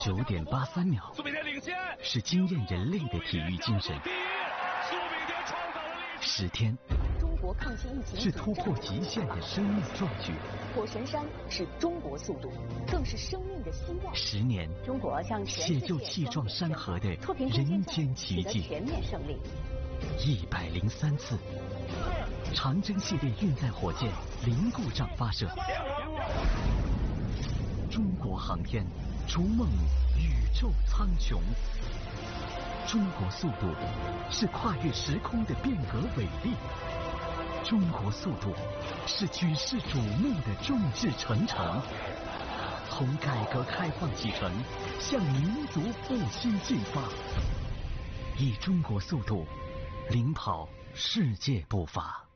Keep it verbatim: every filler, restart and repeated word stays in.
九点八三秒， 苏炳添领先， 是惊艳人类的体育精神。 第一，苏炳添创造了历史。 十天， 中国抗击疫情是突破极限的生命壮举。 火神山是中国速度，更是生命的希望。 十年， 中国向全写世界就气壮山河的脱贫攻人坚间奇迹。 取得全面胜利。 一百零三次，长征系列运载火箭零故障发射。中国航天逐梦宇宙苍穹。中国速度是跨越时空的变革伟力。中国速度是举世瞩目的众志成城。从改革开放启程，向民族复兴进发，以中国速度领跑世界步伐。